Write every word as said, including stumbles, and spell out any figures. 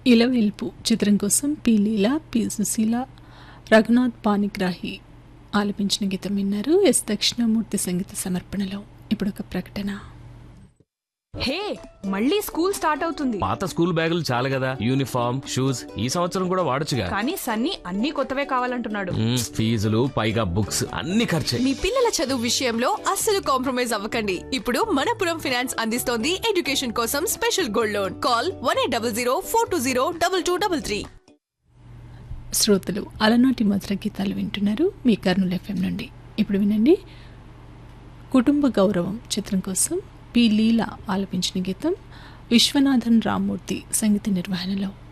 ఇలవేల్పు చిత్రం కోసం పి లీల, పి సుశీల, రఘునాథ్ పానిగ్రాహి ఆలపించిన గీతం విన్నారు. ఎస్ దక్షిణామూర్తి సంగీత సమర్పణలో ఇప్పుడు ఒక ప్రకటన. హే, మళ్ళీ స్కూల్ స్టార్ట్ అవుతుంది. పాత స్కూల్ బ్యాగులు చాలు కదా, యూనిఫామ్, షూస్ ఈ సంవత్సరం కూడా వాడొచ్చుగా. కానీ సన్నీ అన్ని కొత్తవే కావాలంటున్నాడు. మ్మ్, ఫీజులు పైగా బుక్స్ అన్ని ఖర్చే. మీ పిల్లల చదువు విషయంలో అస్సలు కాంప్రమైజ్ అవ్వకండి. ఇప్పుడు మనపురం ఫైనాన్స్ అందిస్తోంది ఎడ్యుకేషన్ కోసం special gold loan. Call one eight double zero four two zero double two double three. శ్రోతలు అలనాటి మధుర గీతాలు వింటున్నారు మీ కర్నూలు ఎఫ్ఎం నుండి. ఇప్పుడు వినండి, కుటుంబ గౌరవం చిత్రం కోసం పి లీల ఆలపించిన గీతం విశ్వనాథన్ రామ్మూర్తి సంగీత నిర్వహణలో.